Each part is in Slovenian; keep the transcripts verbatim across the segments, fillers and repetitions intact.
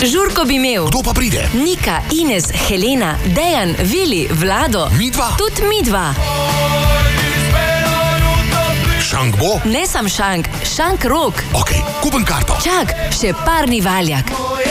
Žurko bi imel. Kdo pa pride? Nika, Ines, Helena, Dejan, Vili, Vlado. Midva? Tudi midva. Šank bo? Ne sam šank, šank rok. Ok, kupim karto. Čak, še parni valjak.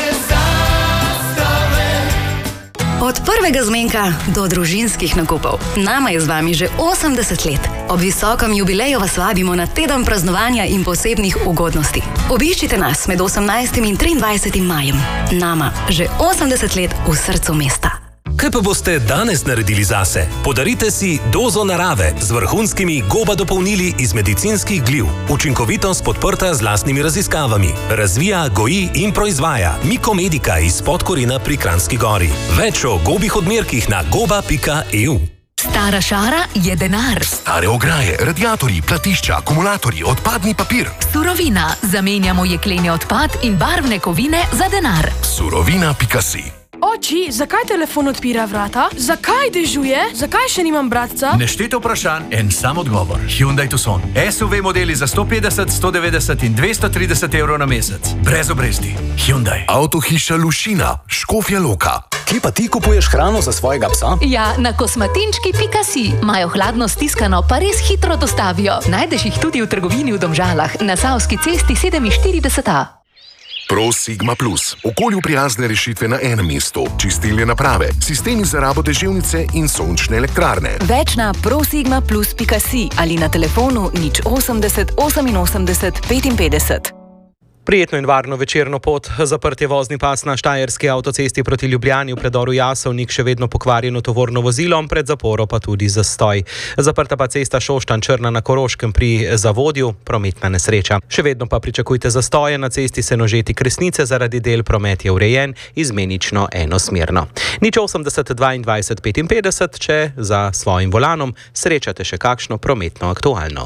Od prvega zmenka do družinskih nakupov. Nama je z vami že osemdeset let. Ob visokem jubileju vas vabimo na teden praznovanja in posebnih ugodnosti. Obiščite nas med osemnajstim in triindvajsetim majem. Nama že osemdeset let v srcu mesta. Kaj pa boste danes naredili zase? Podarite si dozo narave z vrhunskimi goba dopolnili iz medicinskih gliv. Učinkovitost podprta z lastnimi raziskavami. Razvija, goji in proizvaja Mikomedika iz Podkorina pri Kranjski Gori. Več o gobih odmerkih na goba pika e u. Stara šara je denar. Stare ograje, radiatorji, platišča, akumulatorji, odpadni papir. Surovina. Zamenjamo jekleni odpad in barvne kovine za denar. Surovina pika si. Oči, zakaj telefon odpira vrata? Zakaj dežuje? Zakaj še nimam bratca? Nešteto vprašanj, en sam odgovor. Hyundai Tucson. S U V modeli za sto petdeset, sto devetdeset in dvesto trideset evrov na mesec. Brez obresti. Hyundai. Avtohiša Lušina, Škofja Loka. Kje pa ti kupuješ hrano za svojega psa? Ja, na kosmatinčki pika si. Imajo hladno stiskano, pa res hitro dostavijo. Najdeš jih tudi v trgovini v Domžalah, na Savski cesti sedeminštirideset A. Pro Sigma Plus. Okolju prijazne rešitve na enem mestu. Čistilne naprave, sistemi za rabo deževnice in sončne elektrarne. Več na prosigma plus pika si ali na telefonu nič osemdeset oseminosemdeset petinpetdeset. Prijetno in varno večerno pot. Zaprt je vozni pas na štajerski avtocesti proti Ljubljani v predoru Jasovnik, še vedno pokvarjeno tovorno vozilo, pred zaporo pa tudi zastoj. Zaprta pa cesta Šoštanj Črna na Koroškem pri Zavodju, prometna nesreča. Še vedno pa pričakujte zastoje na cesti Senožeti Kresnice, zaradi del promet je urejen izmenično enosmerno. Nič osemdeset dvaindvajset petinpetdeset, če za svojim volanom srečate še kakšno prometno aktualno.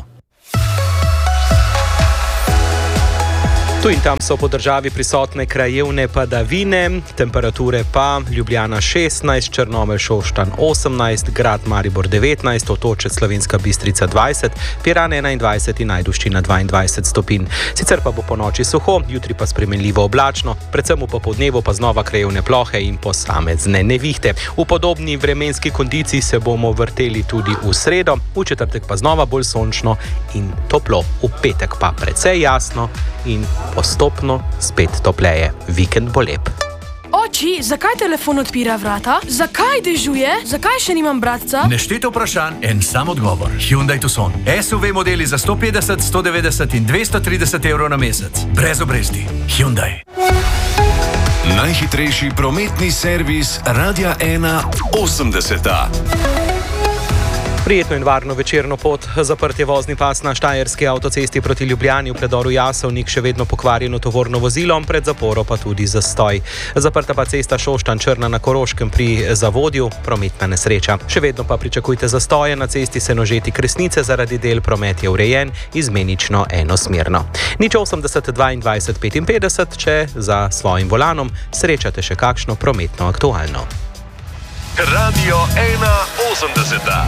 Tu in tam so po državi prisotne krajevne padavine, temperature pa Ljubljana šestnajst, Črnomelj Šoštanj osemnajst, Grad Maribor devetnajst, Otočec Slovenska Bistrica dvajset, Piran enaindvajset in Ajdovščina dvaindvajset stopinj. Sicer pa bo po noči suho, jutri pa spremenljivo oblačno, predvsem v popoldnevu pa znova krajevne plohe in posamezne nevihte. V podobni vremenski kondiciji se bomo vrteli tudi v sredo, v četrtek pa znova bolj sončno in toplo, v petek pa precej jasno in postopno spet topleje. Vikend bo lep. Oči, zakaj telefon odpira vrata? Zakaj dežuje? Zakaj še nimam bratca? Nešteto vprašanj, en sam odgovor. Hyundai Tucson. S U V modeli za sto petdeset, sto devetdeset in dvesto trideset evrov na mesec. Brez obresti. Hyundai. Najhitrejši prometni servis Radia ena osemdeseta. Prijetno in varno večerno pot. Zaprt je vozni pas na štajerski avtocesti proti Ljubljani v predoru Jasovnik, še vedno pokvarjeno tovorno vozilo, pred zaporo pa tudi zastoj. Zaprta pa cesta Šoštanj Črna na Koroškem pri Zavodju, prometna nesreča. Še vedno pa pričakujte zastoje na cesti Senožeti Kresnice, zaradi del promet je urejen izmenično enosmerno. Nič osemdeset dvaindvajset petinpetdeset, če za svojim volanom srečate še kakšno prometno aktualno. Radio ena osemdeseta.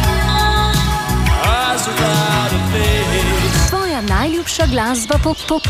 Tvoja najljubša glasba po, po